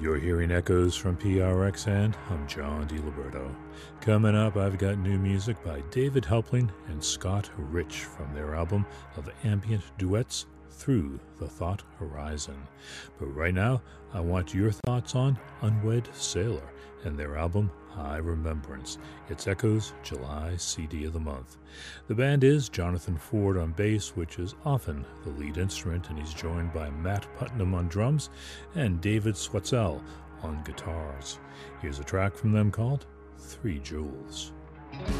You're hearing echoes from PRX, and I'm John DiLiberto. Coming up, I've got new music by David Helpling and Scott Rich from their album of ambient duets, Through the Thought Horizon. But right now, I want your thoughts on Unwed Sailor and their album High Remembrance. It's Echoes July CD of the Month. The band is Jonathan Ford on bass, which is often the lead instrument, and he's joined by Matt Putnam on drums and David Swetzel on guitars. Here's a track from them called Three Jewels.